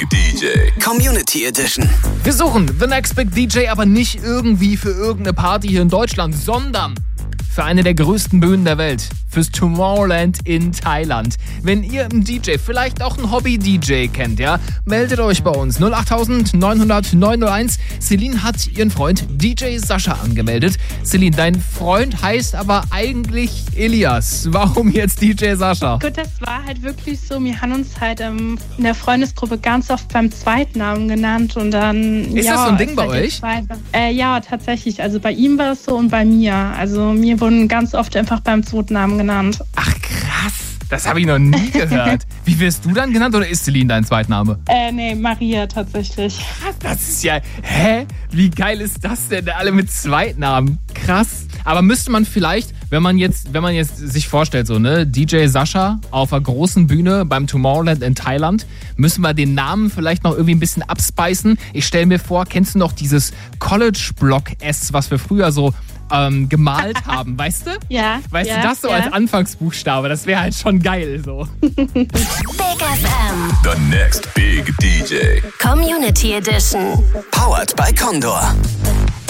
Big DJ. Community Edition. Wir suchen The Next Big DJ, aber nicht irgendwie für irgendeine Party hier in Deutschland, sondern für eine der größten Bühnen der Welt. Fürs Tomorrowland in Thailand. Wenn ihr einen DJ, vielleicht auch einen Hobby-DJ kennt, ja, meldet euch bei uns. 08000 900 901. Celine hat ihren Freund DJ Sascha angemeldet. Celine, dein Freund heißt aber eigentlich Elias. Warum jetzt DJ Sascha? Gut, das war halt wirklich so. Wir haben uns halt in der Freundesgruppe ganz oft beim Zweitnamen genannt und dann... Ist das so ein Ding bei euch? Ja, tatsächlich. Also bei ihm war es so und bei mir. Also mir wurden ganz oft einfach beim Zweitnamen genannt. Ach krass, das habe ich noch nie gehört. Wie wirst du dann genannt oder ist Celine dein Zweitname? Nee, Maria tatsächlich. Das ist ja, wie geil ist das denn? Alle mit Zweitnamen. Krass. Aber müsste man vielleicht, wenn man jetzt sich vorstellt, so, ne, DJ Sascha auf einer großen Bühne beim Tomorrowland in Thailand, müssen wir den Namen vielleicht noch irgendwie ein bisschen abspeisen. Ich stelle mir vor, kennst du noch dieses College-Block-S, was wir früher so gemalt haben, weißt du? Ja. Weißt du, das so als Anfangsbuchstabe, das wäre halt schon geil, so. Big FM. The Next Big DJ. Community Edition. Powered by Condor.